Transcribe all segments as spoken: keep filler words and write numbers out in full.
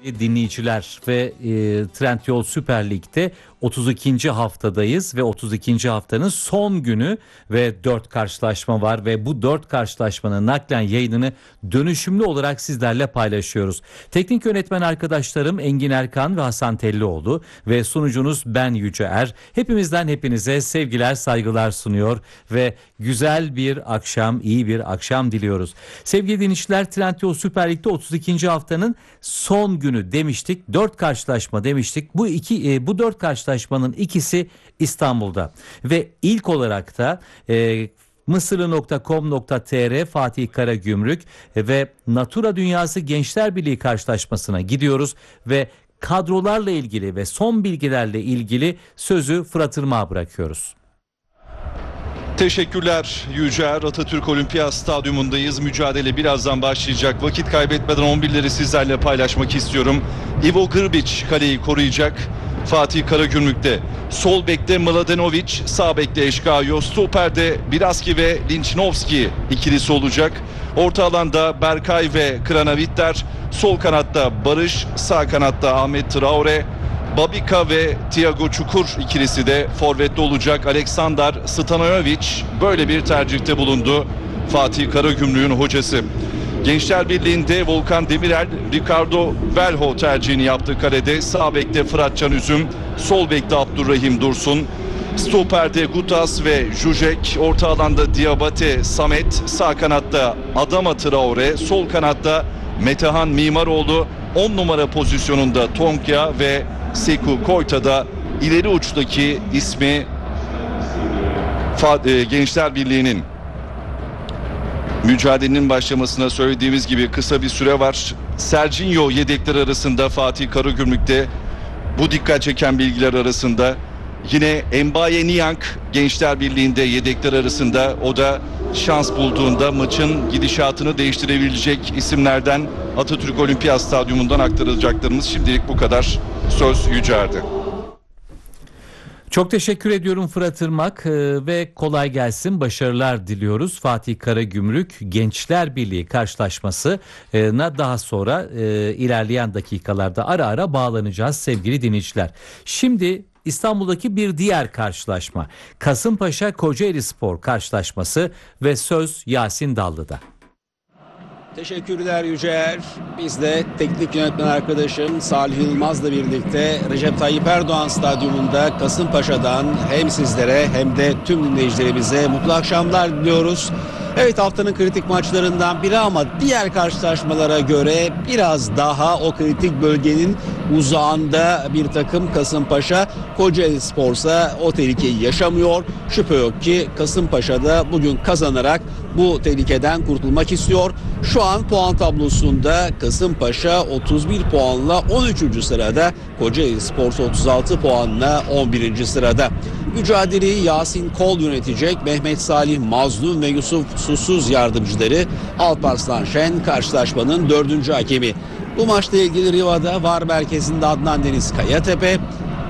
Dinleyiciler ve e, Trendyol Süper Lig'de otuz ikinci haftadayız ve otuz ikinci haftanın son günü ve dört karşılaşma var ve bu dört karşılaşmanın naklen yayınını dönüşümlü olarak sizlerle paylaşıyoruz. Teknik yönetmen arkadaşlarım Engin Erkan ve Hasan Tellioğlu ve sunucunuz ben Yüce Er. Hepimizden hepinize sevgiler, saygılar sunuyor ve güzel bir akşam, iyi bir akşam diliyoruz. Sevgili dinleyiciler, Trendyol Süper Lig'de otuz ikinci haftanın son günü demiştik. dört karşılaşma demiştik. Bu iki e, bu dört karşılaşmanın ikisi İstanbul'da ve ilk olarak da e, mısırlı nokta com nokta tr Fatih Karagümrük ve Natura Dünyası Gençler Birliği karşılaşmasına gidiyoruz ve kadrolarla ilgili ve son bilgilerle ilgili sözü Fırat Irmak'a bırakıyoruz. Teşekkürler Yücer. Atatürk Olimpiyat Stadyumundayız. Mücadele birazdan başlayacak. Vakit kaybetmeden on birleri sizlerle paylaşmak istiyorum. Ivo Grbić kaleyi koruyacak. Fatih Karagümrük'te. Sol bekte Mladenovic, sağ bekte Eşkayo, stoperde Biraski ve Linçnovski ikilisi olacak. Orta alanda Berkay ve Kranavitter, sol kanatta Barış, sağ kanatta Ahmet Traore, Babika ve Thiago Çukur ikilisi de forvette olacak. Aleksandar Stanojevic böyle bir tercihte bulundu Fatih Karagümrük'ün hocası. Gençler Birliği'nde Volkan Demirel, Ricardo Velho tercihini yaptı kalede. Sağ bekte Fırat Can Üzüm, sol bekte Abdurrahim Dursun, stoperde Gutas ve Jujek, orta alanda Diabate Samet, sağ kanatta Adama Traore, sol kanatta Metehan Mimaroğlu, on numara pozisyonunda Tonkya ve Sekou Koyta'da ileri uçtaki ismi Gençler Birliği'nin. Mücadelenin başlamasına söylediğimiz gibi kısa bir süre var. Serginho yedekler arasında Fatih Karagümrük'te. Bu dikkat çeken bilgiler arasında. Yine Mbaye Niang Gençler Birliği'nde yedekler arasında. O da şans bulduğunda maçın gidişatını değiştirebilecek isimlerden. Atatürk Olimpiyat Stadyumundan aktaracaklarımız şimdilik bu kadar. Söz Yücer'de. Çok teşekkür ediyorum Fırat Irmak ve kolay gelsin, başarılar diliyoruz. Fatih Karagümrük Gençler Birliği karşılaşmasına daha sonra ilerleyen dakikalarda ara ara bağlanacağız sevgili dinleyiciler. Şimdi İstanbul'daki bir diğer karşılaşma, Kasımpaşa Kocaelispor karşılaşması ve söz Yasin Dallı'da. Teşekkürler Yücer. Biz de teknik yönetmen arkadaşım Salih Yılmaz'la birlikte Recep Tayyip Erdoğan Stadyumunda Kasımpaşa'dan hem sizlere hem de tüm dinleyicilerimize mutlu akşamlar diliyoruz. Evet, haftanın kritik maçlarından biri ama diğer karşılaşmalara göre biraz daha o kritik bölgenin uzağında bir takım Kasımpaşa. Kocaelispor'sa o tehlikeyi yaşamıyor. Şüphe yok ki Kasımpaşa'da bugün kazanarak bu tehlikeden kurtulmak istiyor. Şu an puan tablosunda Kasımpaşa otuz bir puanla on üçüncü sırada, Kocaelispor otuz altı puanla on birinci sırada. Mücadeleyi Yasin Kol yönetecek. Mehmet Salih Mazlum ve Yusuf Susuz yardımcıları. Alparslan Şen karşılaşmanın dördüncü hakemi. Bu maçla ilgili Riva'da V A R merkezinde Adnan Deniz Kayatepe, e,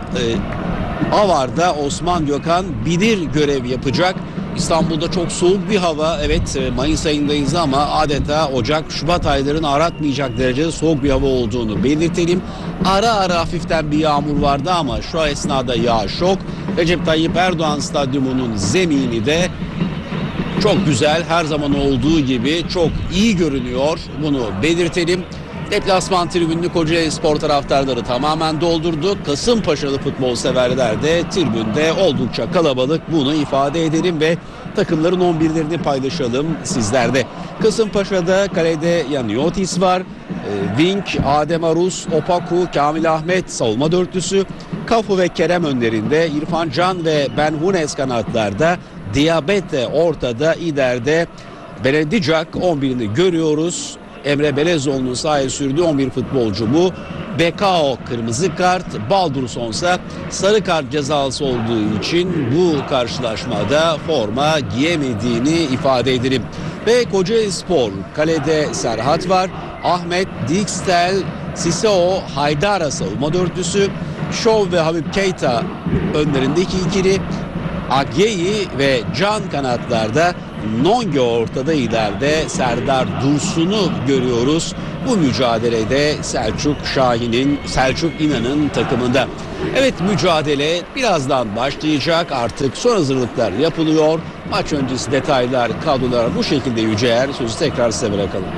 Avar'da Osman Gökhan Bilir görev yapacak. İstanbul'da çok soğuk bir hava. Evet, Mayıs ayındayız ama adeta Ocak, Şubat aylarını aratmayacak derecede soğuk bir hava olduğunu belirtelim. Ara ara hafiften bir yağmur vardı ama şu esnada yağış yok. Recep Tayyip Erdoğan Stadyumu'nun zemini de çok güzel, her zaman olduğu gibi çok iyi görünüyor. Bunu belirtelim. Deplasman tribününü Kocaelispor taraftarları tamamen doldurdu. Kasımpaşalı futbol severler de tribünde oldukça kalabalık, bunu ifade edelim ve takımların on birlerini paylaşalım sizlerde. Kasımpaşa'da kalede Yaniotis var. E, Vink, Adem Arus, Opaku, Kamil Ahmet savunma dörtlüsü. Kafu ve Kerem önlerinde, İrfan Can ve Ben Hunes kanatlarda, Diabete ortada, ileride Beredicak on birini görüyoruz. Emre Belezoğlu'nun sahaya sürdüğü on bir futbolcu bu. Bekao kırmızı kart, Baldursson ise sarı kart cezası olduğu için bu karşılaşmada forma giyemediğini ifade edelim. Ve Kocaelispor kalede Serhat var. Ahmet, Dijksel, Sisao, Haydara savunma dörtlüsü. Şov ve Habib Keita önlerindeki ikili. Agyeyi ve Can kanatlarda, Nonge ortada, ileride Serdar Dursun'u görüyoruz. Bu mücadelede Selçuk Şahin'in, Selçuk İnan'ın takımında. Evet, mücadele birazdan başlayacak. Artık son hazırlıklar yapılıyor. Maç öncesi detaylar, kadrolar bu şekilde Yüceer. Sözü tekrar size bırakalım.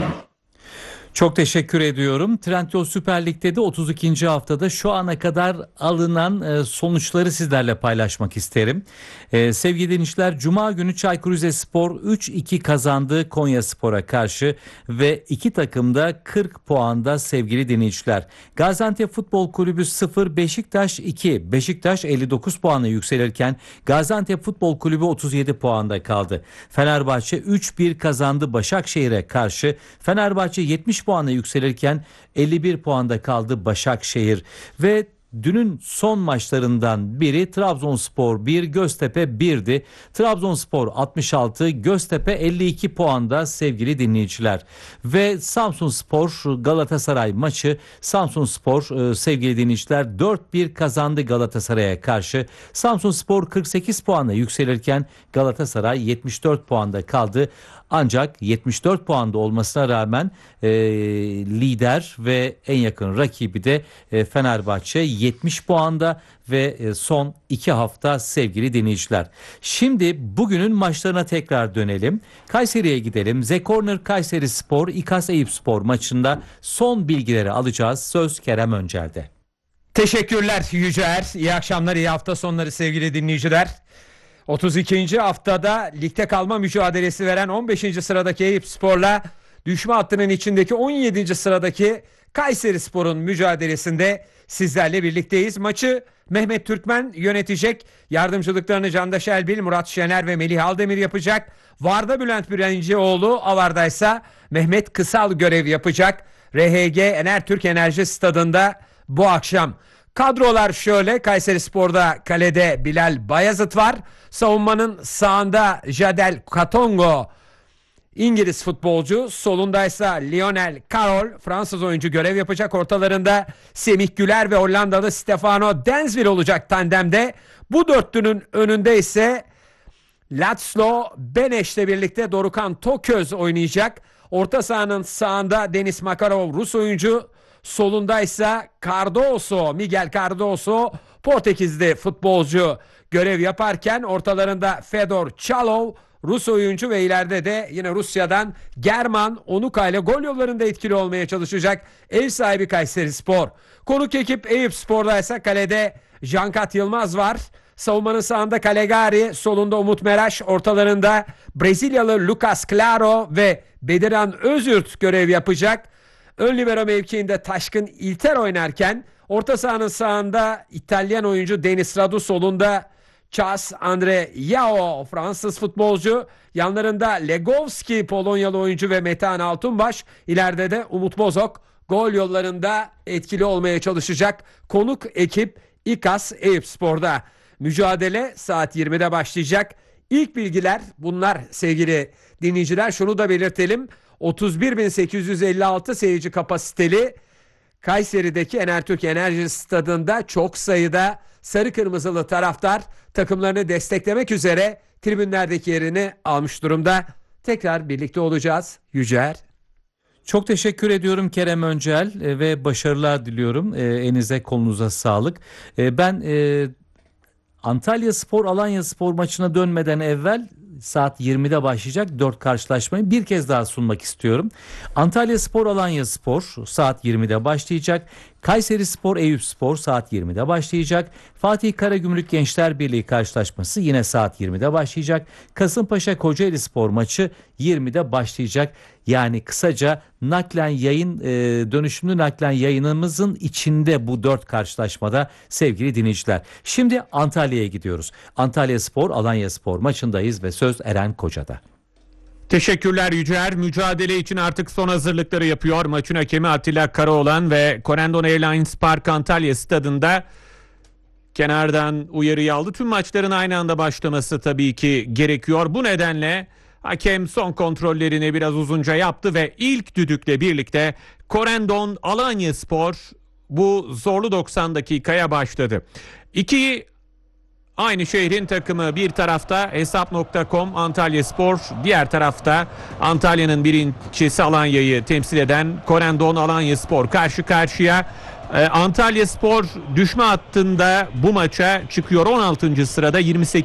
Çok teşekkür ediyorum. Trendyol Süper Lig'de de otuz ikinci haftada şu ana kadar alınan e, sonuçları sizlerle paylaşmak isterim. E, sevgili dinleyiciler, Cuma günü Çaykur Rizespor üç iki kazandı Konyaspor'a karşı ve iki takım da kırk puanda sevgili dinleyiciler. Gaziantep Futbol Kulübü sıfır, Beşiktaş iki. Beşiktaş elli dokuz puana yükselirken Gaziantep Futbol Kulübü otuz yedi puanda kaldı. Fenerbahçe üç bir kazandı Başakşehir'e karşı. Fenerbahçe yetmiş puana yükselirken elli bir puanda kaldı Başakşehir. Ve dünün son maçlarından biri Trabzonspor bir, Göztepe birdi. Trabzonspor altmış altı, Göztepe elli iki puanda sevgili dinleyiciler. Ve Samsunspor Galatasaray maçı, Samsunspor sevgili dinleyiciler dört bir kazandı Galatasaray'a karşı. Samsunspor kırk sekiz puanla yükselirken Galatasaray yetmiş dört puanda kaldı. Ancak yetmiş dört puanda olmasına rağmen e, lider ve en yakın rakibi de e, Fenerbahçe yetmiş puanda ve e, son iki hafta sevgili dinleyiciler. Şimdi bugünün maçlarına tekrar dönelim. Kayseri'ye gidelim. Z Corner Kayserispor İKAS Eyüpspor maçında son bilgileri alacağız. Söz Kerem Öncel'de. Teşekkürler Yüceer. İyi akşamlar, iyi hafta sonları sevgili dinleyiciler. otuz ikinci haftada ligde kalma mücadelesi veren on beşinci sıradaki Eyüpspor'la düşme hattının içindeki on yedinci sıradaki Kayserispor'un mücadelesinde sizlerle birlikteyiz. Maçı Mehmet Türkmen yönetecek. Yardımcılıklarını Candaş Elbil, Murat Şener ve Melih Aldemir yapacak. Varda Bülent Birencioğlu, Avar'da ise Mehmet Kısal görev yapacak. R H G Enertürk Enerji Stadı'nda bu akşam. Kadrolar şöyle: Kayserispor'da kalede Bilal Bayazıt var. Savunmanın sağında Jadel Katongo, İngiliz futbolcu. Solundaysa Lionel Carroll, Fransız oyuncu görev yapacak. Ortalarında Semih Güler ve Hollandalı Stefano Densville olacak tandemde. Bu dörtlünün önünde ise László Beneş'le birlikte Dorukhan Toköz oynayacak. Orta sahanın sağında Denis Makarov, Rus oyuncu. Solundaysa Cardoso, Miguel Cardoso, Portekizli futbolcu görev yaparken ortalarında Fedor Çalov, Rus oyuncu ve ileride de yine Rusya'dan German Onuka ile gol yollarında etkili olmaya çalışacak ev sahibi Kayserispor. Konuk ekip Eyüpspor'da ise kalede Cankat Yılmaz var. Savunmanın sağında Calegari, solunda Umut Meraş, ortalarında Brezilyalı Lucas Claro ve Bediran Özürt görev yapacak. Ön libero mevkiinde Taşkın İlter oynarken orta sahanın sağında İtalyan oyuncu Denis Radu, solunda Chas Andre Yao, Fransız futbolcu. Yanlarında Legowski, Polonyalı oyuncu ve Metehan Altunbaş. İleride de Umut Bozok gol yollarında etkili olmaya çalışacak konuk ekip İKAS Eyüpspor'da. Mücadele saat yirmide başlayacak. İlk bilgiler bunlar sevgili dinleyiciler. Şunu da belirtelim: otuz bir bin sekiz yüz elli altı seyirci kapasiteli Kayseri'deki Enertürk Enerji Stadı'nda çok sayıda sarı kırmızılı taraftar takımlarını desteklemek üzere tribünlerdeki yerini almış durumda. Tekrar birlikte olacağız. Yücer. Çok teşekkür ediyorum Kerem Öncel e, ve başarılar diliyorum. E, elinize kolunuza sağlık. E, ben e, Antalyaspor Alanyaspor maçına dönmeden evvel saat yirmide başlayacak dört karşılaşmayı bir kez daha sunmak istiyorum. Antalyaspor Alanyaspor saat yirmide başlayacak. Kayserispor Eyüpspor saat yirmide başlayacak. Fatih Karagümrük Gençler Birliği karşılaşması yine saat yirmide başlayacak. Kasımpaşa Kocaelispor maçı yirmide başlayacak. Yani kısaca naklen yayın, e, dönüşümlü naklen yayınımızın içinde bu dört karşılaşmada sevgili dinleyiciler. Şimdi Antalya'ya gidiyoruz. Antalyaspor Alanyaspor maçındayız ve söz Eren Koca'da. Teşekkürler Yücer. Mücadele için artık son hazırlıkları yapıyor. Maçın hakemi Atilla Karaoğlan ve Corendon Airlines Park Antalya stadında kenardan uyarıyı aldı. Tüm maçların aynı anda başlaması tabii ki gerekiyor. Bu nedenle hakem son kontrollerini biraz uzunca yaptı ve ilk düdükle birlikte Corendon Alanyaspor bu zorlu doksan dakikaya başladı. İki Aynı şehrin takımı, bir tarafta hesap nokta com Antalyaspor, diğer tarafta Antalya'nın bir ilçesi Alanya'yı temsil eden Corendon Alanyaspor karşı karşıya. Ee, Antalyaspor düşme hattında bu maça çıkıyor, on altıncı sırada yirmi sekiz